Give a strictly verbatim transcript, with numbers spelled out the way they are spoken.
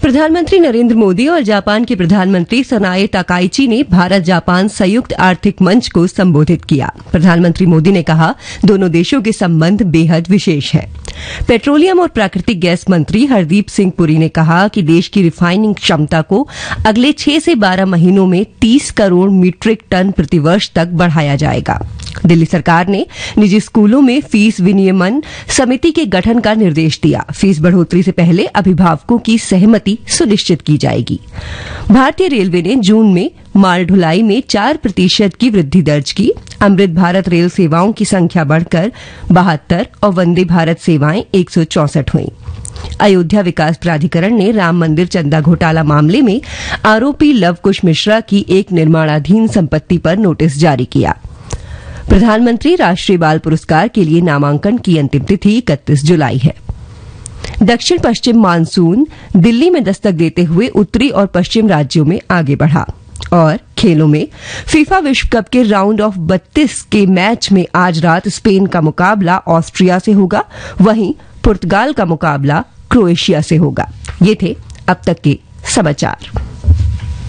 प्रधानमंत्री नरेंद्र मोदी और जापान के प्रधानमंत्री सनाए ताकाइची ने भारत जापान संयुक्त आर्थिक मंच को संबोधित किया। प्रधानमंत्री मोदी ने कहा, दोनों देशों के संबंध बेहद विशेष हैं। पेट्रोलियम और प्राकृतिक गैस मंत्री हरदीप सिंह पुरी ने कहा कि देश की रिफाइनिंग क्षमता को अगले छह से बारह महीनों में तीस करोड़ मीट्रिक टन प्रतिवर्ष तक बढ़ाया जाएगा। दिल्ली सरकार ने निजी स्कूलों में फीस विनियमन समिति के गठन का निर्देश दिया। फीस बढ़ोतरी से पहले अभिभावकों की सहमति सुनिश्चित की जाएगी। भारतीय रेलवे ने जून में माल ढुलाई में चार प्रतिशत की वृद्धि दर्ज की। अमृत भारत रेल सेवाओं की संख्या बढ़कर बहत्तर और वंदे भारत सेवाएं एक सौ चौसठ हुई। अयोध्या विकास प्राधिकरण ने राम मंदिर चंदा घोटाला मामले में आरोपी लव कुश मिश्रा की एक निर्माणाधीन संपत्ति पर नोटिस जारी किया। प्रधानमंत्री राष्ट्रीय बाल पुरस्कार के लिए नामांकन की अंतिम तिथि इकतीस जुलाई है। दक्षिण पश्चिम मानसून दिल्ली में दस्तक देते हुए उत्तरी और पश्चिम राज्यों में आगे बढ़ा। और खेलों में फीफा विश्व कप के राउंड ऑफ बत्तीस के मैच में आज रात स्पेन का मुकाबला ऑस्ट्रिया से होगा, वहीं पुर्तगाल का मुकाबला क्रोएशिया से होगा। ये थे अब तक के समाचार।